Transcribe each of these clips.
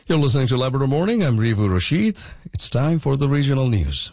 You're listening to Labrador Morning. I'm Rivu Rashid. It's time for the regional news.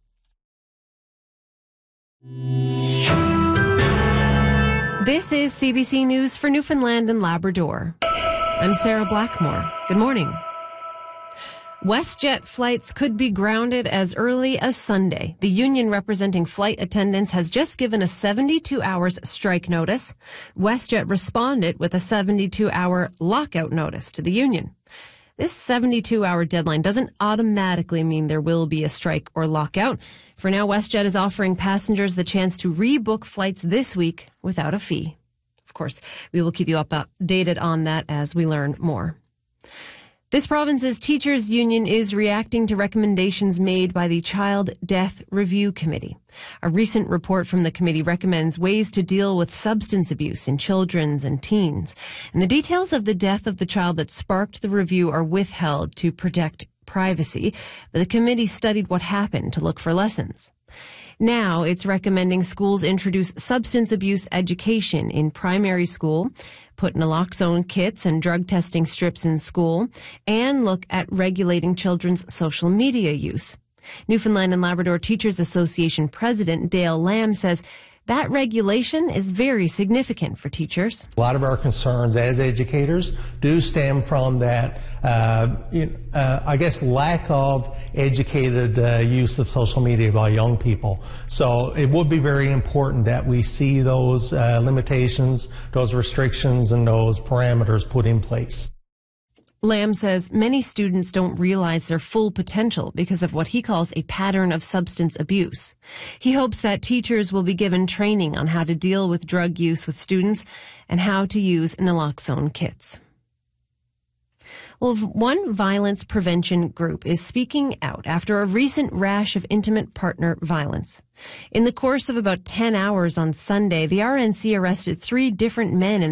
This is CBC News for Newfoundland and Labrador. I'm Sarah Blackmore. Good morning. WestJet flights could be grounded as early as Sunday. The union representing flight attendants has just given a 72 hours strike notice. WestJet responded with a 72-hour lockout notice to the union. This 72-hour deadline doesn't automatically mean there will be a strike or lockout. For now, WestJet is offering passengers the chance to rebook flights this week without a fee. Of course, we will keep you updated on that as we learn more. This province's teachers' union is reacting to recommendations made by the Child Death Review Committee. A recent report from the committee recommends ways to deal with substance abuse in children and teens. And the details of the death of the child that sparked the review are withheld to protect privacy, but the committee studied what happened to look for lessons. Now it's recommending schools introduce substance abuse education in primary school, put naloxone kits and drug testing strips in school, and look at regulating children's social media use. Newfoundland and Labrador Teachers Association President Dale Lamb says that regulation is very significant for teachers. A lot of our concerns as educators do stem from that, lack of educated use of social media by young people. So it would be very important that we see those limitations, those restrictions, and those parameters put in place. Lamb says many students don't realize their full potential because of what he calls a pattern of substance abuse. He hopes that teachers will be given training on how to deal with drug use with students and how to use naloxone kits. Well, one violence prevention group is speaking out after a recent rash of intimate partner violence. In the course of about 10 hours on Sunday, the RNC arrested 3 different men in